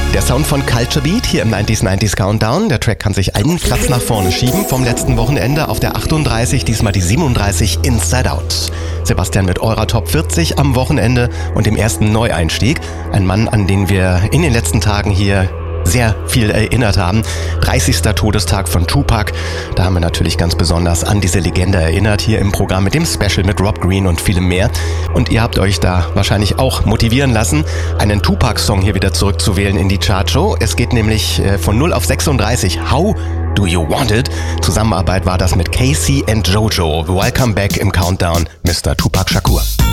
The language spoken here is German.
Der Sound von Culture Beat hier im 90s Countdown. Der Track kann sich einen Platz nach vorne schieben vom letzten Wochenende auf der 38, diesmal die 37 Inside Out. Sebastian mit eurer Top 40 am Wochenende und dem ersten Neueinstieg. Ein Mann, an den wir in den letzten Tagen hier sehr viel erinnert haben. 30. Todestag von Tupac. Da haben wir natürlich ganz besonders an diese Legende erinnert, hier im Programm mit dem Special mit Rob Green und vielem mehr. Und ihr habt euch da wahrscheinlich auch motivieren lassen, einen Tupac-Song hier wieder zurückzuwählen in die Chartshow. Es geht nämlich von 0 auf 36. How Do You Want It? Zusammenarbeit war das mit Casey and Jojo. Welcome back im Countdown, Mr. Tupac Shakur.